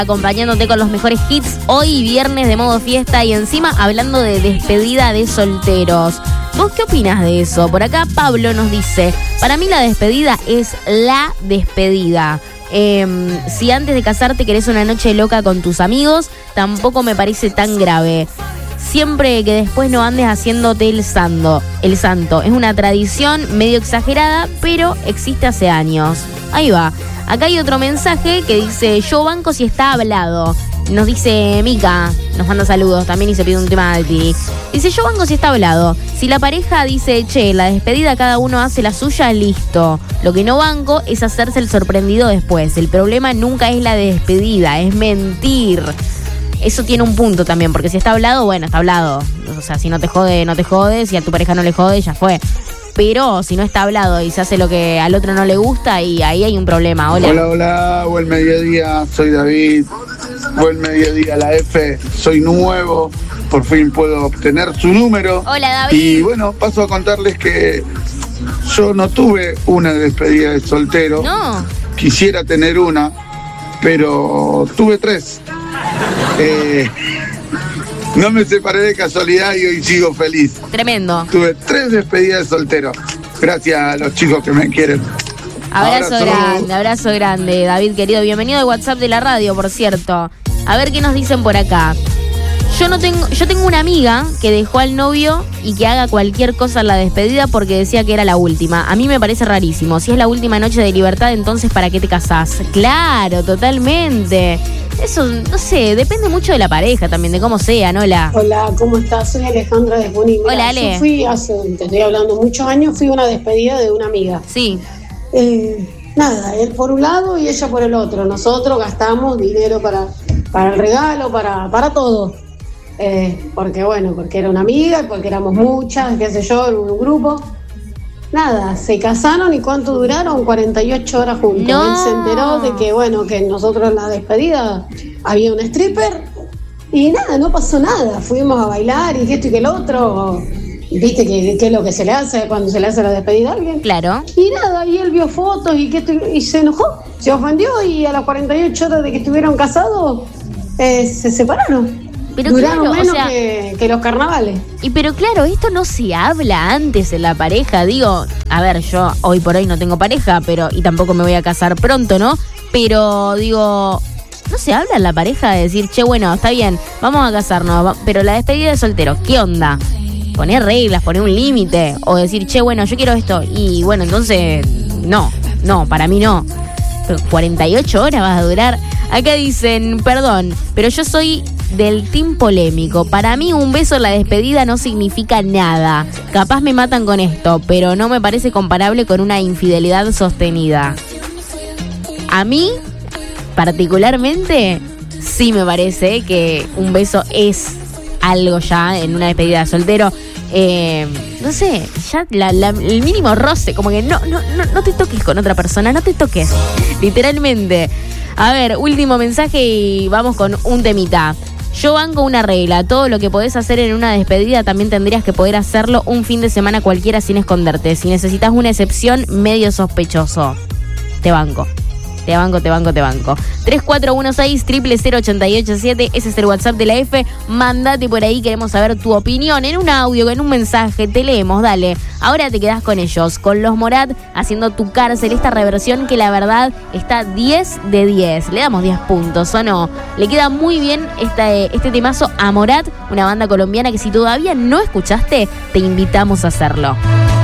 acompañándote con los mejores hits hoy viernes de modo fiesta y encima hablando de despedida de solteros. ¿Vos qué opinas de eso? Por acá Pablo nos dice, para mí la despedida es la despedida. Si antes de casarte querés una noche loca con tus amigos, tampoco me parece tan grave. Siempre que después no andes haciéndote el santo. Es una tradición medio exagerada, pero existe hace años. Ahí va. Acá hay otro mensaje que dice, yo banco si está hablado. Nos dice Mica, nos manda saludos también y se pide un tema de ti. Dice, yo banco si está hablado. Si la pareja dice, che, la despedida cada uno hace la suya, listo. Lo que no banco es hacerse el sorprendido después. El problema nunca es la despedida, es mentir. Eso tiene un punto también, porque si está hablado, bueno, está hablado. O sea, si no te jode, no te jode. Si a tu pareja no le jode, ya fue. Pero si no está hablado y se hace lo que al otro no le gusta, y ahí hay un problema. Hola, buen mediodía, soy David. Buen mediodía, la F, soy nuevo. Por fin puedo obtener su número. Hola, David. Y bueno, paso a contarles que yo no tuve una despedida de soltero. No. Quisiera tener una, pero tuve 3. No me separé de casualidad y hoy sigo feliz. Tremendo. Tuve 3 despedidas de soltero. Gracias a los chicos que me quieren. Abrazo grande, David querido. Bienvenido al WhatsApp de la radio, por cierto. A ver qué nos dicen por acá. Yo tengo una amiga que dejó al novio y que haga cualquier cosa en la despedida porque decía que era la última. A mí me parece rarísimo. Si es la última noche de libertad, entonces ¿para qué te casás? Claro, totalmente. Eso, no sé, depende mucho de la pareja también, de cómo sea, ¿no? Hola, ¿cómo estás? Soy Alejandra de Junín. Hola, Ale. Yo fui te estoy hablando muchos años, fui a una despedida de una amiga. Sí. Nada, él por un lado y ella por el otro. Nosotros gastamos dinero para el regalo, para todo. Porque era una amiga, porque éramos muchas, qué sé yo, en un grupo. Nada, se casaron y ¿cuánto duraron? 48 horas juntos. No. Él se enteró de que nosotros en la despedida había un stripper y nada, no pasó nada. Fuimos a bailar y que esto y que el otro. ¿Viste que es lo que se le hace cuando se le hace la despedida a alguien? Claro. Y nada, y él vio fotos y se enojó, se ofendió y a las 48 horas de que estuvieron casados se separaron. Pero duraron claro, menos que los carnavales. Pero claro, esto no se habla antes en la pareja. Digo, a ver, yo hoy por hoy no tengo pareja, y tampoco me voy a casar pronto, ¿no? Pero digo, no se habla en la pareja de decir, che, bueno, está bien, vamos a casarnos, pero la despedida de soltero, ¿qué onda? Poner reglas, poner un límite, o decir, che, bueno, yo quiero esto, y bueno, entonces, no, para mí no. Pero 48 horas vas a durar. Acá dicen, perdón, pero yo soy del team polémico. Para mí un beso en la despedida no significa nada. Capaz me matan con esto, pero no me parece comparable con una infidelidad sostenida. A mí, particularmente, sí me parece que un beso es algo ya en una despedida de soltero. No sé, ya el mínimo roce, como que no te toques con otra persona, no te toques, literalmente. A ver, último mensaje y vamos con un temita. Yo banco una regla, todo lo que podés hacer en una despedida también tendrías que poder hacerlo un fin de semana cualquiera sin esconderte. Si necesitas una excepción, medio sospechoso. Te banco. 3416-000887, ese es el WhatsApp de la F. Mandate por ahí, queremos saber tu opinión en un audio, en un mensaje, te leemos, dale. Ahora te quedás con ellos, con Los Morat haciendo Tu Cárcel, esta reversión que la verdad está 10 de 10. Le damos 10 puntos, ¿o no? Le queda muy bien este temazo a Morat, una banda colombiana que si todavía no escuchaste, te invitamos a hacerlo.